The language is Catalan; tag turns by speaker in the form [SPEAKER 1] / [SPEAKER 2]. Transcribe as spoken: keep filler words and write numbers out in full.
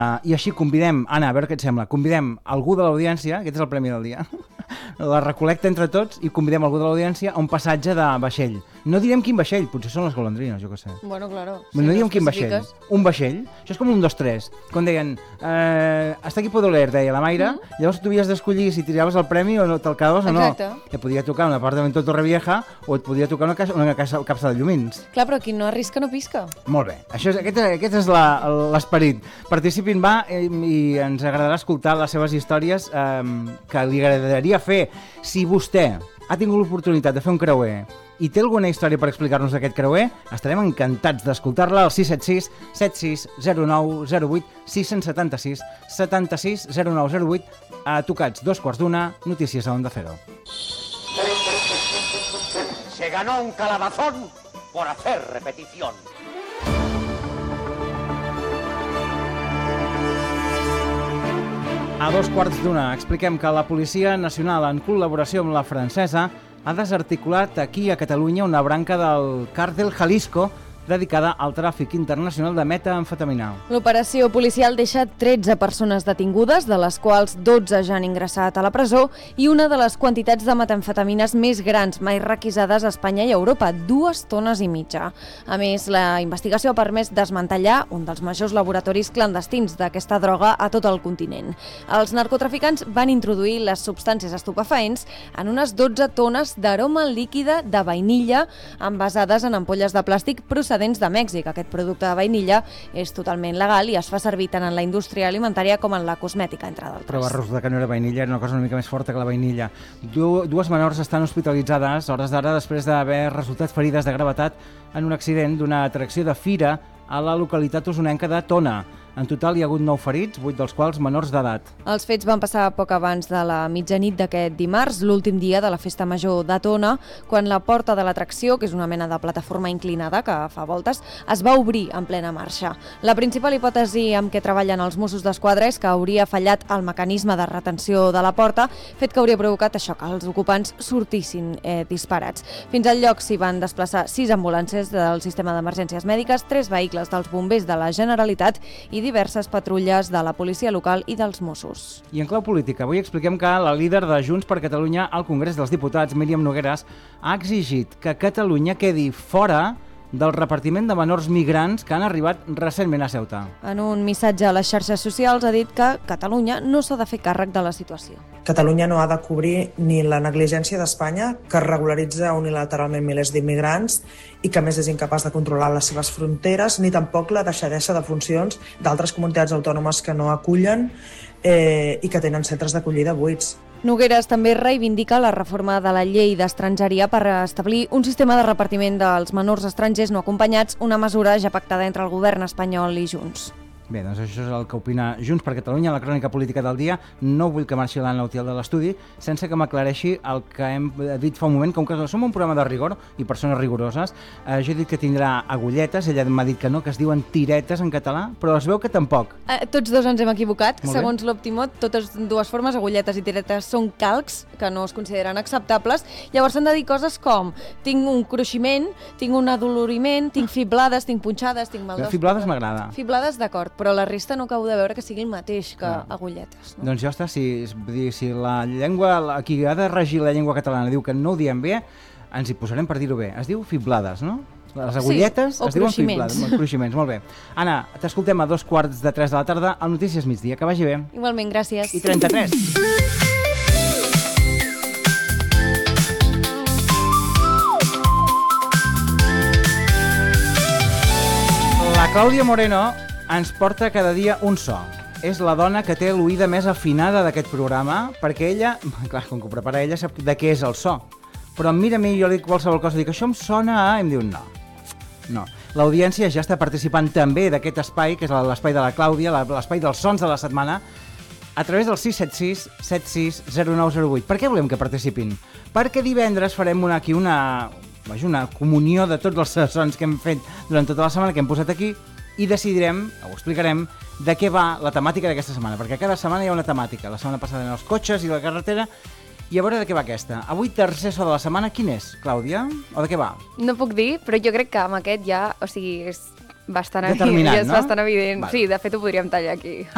[SPEAKER 1] Uh, I així convidem, Anna, a veure què et sembla, convidem algú de l'audiència, aquest és el premi del dia, la recolecta entre tots i convidem algú de l'audiència a un passatge de vaixell. No direm quin vaixell, potser són les golondrines, jo què sé.
[SPEAKER 2] Bueno, claro.
[SPEAKER 1] Si no diem quin vaixell. Un vaixell. Això és com un dos tres. Quan deien, eh, hasta aquí puedo leer, deia la Mayra, mm. llavors tu havies d'escollir si tiraves el premi o no te'l quedaves o no.
[SPEAKER 2] Exacte.
[SPEAKER 1] Et podia tocar un apartamento Torrevieja o et podia tocar una, casa, una casa, capsa de llumins.
[SPEAKER 2] Clar, però qui no arrisca no pisca.
[SPEAKER 1] Molt bé. Això és, aquest, aquest és l'esperit. Participin, va, i, i ens agradarà escoltar les seves històries eh, que li agradaria fer. Si vostè ha tingut l'oportunitat de fer un creuer i té alguna història per explicar-nos d'aquest creuer, estarem encantats d'escoltar-la al sis set sis, set sis zero nou zero vuit, sis set sis, set sis zero nou zero vuit, a tocats dos quarts d'una, notícies a Onda Cero.
[SPEAKER 3] Se ganó un calabazón por hacer repetición.
[SPEAKER 1] A dos quarts d'una expliquem que la Policia Nacional, en col·laboració amb la francesa, ha desarticulat aquí a Catalunya una branca del Càrtel Jalisco dedicada al tràfic internacional de metamfetamina.
[SPEAKER 2] L'operació policial deixa tretze persones detingudes, de les quals dotze ja han ingressat a la presó, i una de les quantitats de metamfetamines més grans mai requisades a Espanya i a Europa, dues tones i mitja. A més, la investigació ha permès desmantellar un dels majors laboratoris clandestins d'aquesta droga a tot el continent. Els narcotraficants van introduir les substàncies estupefaents en unes dotze tones d'aroma líquida de vainilla envasades en ampolles de plàstic procedents de Mèxic. Aquest producte de vainilla és totalment legal i es fa servir tant en la indústria alimentària com en la cosmètica, entre d'altres.
[SPEAKER 1] Però va resultar que no era vainilla, era una cosa una mica més forta que la vainilla. Du dues menors estan hospitalitzades a hores d'ara després d'haver resultat ferides de gravetat en un accident d'una atracció de fira a la localitat osonenca de Tona. En total hi ha hagut nou ferits, vuit dels quals menors d'edat.
[SPEAKER 2] Els fets van passar poc abans de la mitjanit d'aquest dimarts, l'últim dia de la festa major de Tona, quan la porta de l'atracció, que és una mena de plataforma inclinada que fa voltes, es va obrir en plena marxa. La principal hipòtesi amb què treballen els Mossos d'Esquadra és que hauria fallat el mecanisme de retenció de la porta, fet que hauria provocat això, que els ocupants sortissin eh, disparats. Fins al lloc s'hi van desplaçar sis ambulàncies del sistema d'emergències mèdiques, tres vehicles dels bombers de la Generalitat i diverses patrulles de la policia local i dels Mossos.
[SPEAKER 1] I en clau política, avui expliquem que la líder de Junts per Catalunya al Congrés dels Diputats, Míriam Nogueras, ha exigit que Catalunya quedi fora del repartiment de menors migrants que han arribat recentment a Ceuta.
[SPEAKER 2] En un missatge a les xarxes socials ha dit que Catalunya no s'ha de fer càrrec de la situació.
[SPEAKER 4] Catalunya no ha de cobrir ni la negligència d'Espanya, que regularitza unilateralment milers d'immigrants i que a més és incapaç de controlar les seves fronteres, ni tampoc la deixadesa de funcions d'altres comunitats autònomes que no acullen eh, i que tenen centres d'acollida buits.
[SPEAKER 2] Nogueras també reivindica la reforma de la llei d'estrangeria per establir un sistema de repartiment dels menors estrangers no acompanyats, una mesura ja pactada entre el govern espanyol i Junts.
[SPEAKER 1] Bé, doncs això és el que opina Junts per Catalunya, la crònica política del dia. No vull que marxi l'Anna Utiel de l'estudi sense que m'aclareixi el que hem dit fa un moment. Com que som un programa de rigor i persones rigoroses, eh, jo he dit que tindrà agulletes, ella m'ha dit que no, que es diuen tiretes en català, però es veu que tampoc.
[SPEAKER 2] Eh, tots dos ens hem equivocat. Segons l'Optimot, totes dues formes, agulletes i tiretes, són calcs que no es consideren acceptables. Llavors s'han de dir coses com tinc un cruiximent, tinc un adoloriment, tinc fiblades, tinc punxades, tinc mal d'os.
[SPEAKER 1] Fiblades m'agrada.
[SPEAKER 2] Fiblades, d'acord, però la resta no acabo de veure que sigui el mateix que
[SPEAKER 1] no.
[SPEAKER 2] agulletes. No?
[SPEAKER 1] Doncs ja està, si, si la llengua, qui ha de regir la llengua catalana diu que no ho diem bé, ens hi posarem per dir-ho bé. Es diu fiblades, no? Les agulletes
[SPEAKER 2] sí,
[SPEAKER 1] es diuen fiblades. Cruiximents, molt bé. Anna, t'escoltem a dos quarts de tres de la tarda al Notícies Migdia. Que vagi bé.
[SPEAKER 2] Igualment, gràcies.
[SPEAKER 1] I trenta-tres. La Clàudia Moreno ens porta cada dia un so. És la dona que té l'oïda més afinada d'aquest programa, perquè ella, clar, com que ho prepara ella, sap de què és el so. Però mira a mi, jo li dic qualsevol cosa, dic, això em sona a... I em diu, no. No. L'audiència ja està participant també d'aquest espai, que és l'espai de la Clàudia, l'espai dels sons de la setmana, a través del sis set sis, set sis zero nou zero vuit. Per què volem que participin? Perquè divendres farem una, aquí una, una comunió de tots els sons que hem fet durant tota la setmana, que hem posat aquí, i decidirem, ho explicarem, de què va la temàtica d'aquesta setmana, perquè cada setmana hi ha una temàtica. La setmana passada eren els cotxes i la carretera, i a veure de què va aquesta. Avui, tercer so de la setmana, quin és, Clàudia? O de què va?
[SPEAKER 5] No puc dir, però jo crec que amb aquest ja, o sigui, és bastant,
[SPEAKER 1] Determinat,
[SPEAKER 5] evident, és
[SPEAKER 1] no?
[SPEAKER 5] bastant evident.
[SPEAKER 1] Vale.
[SPEAKER 5] Sí, de fet ho podríem tallar aquí.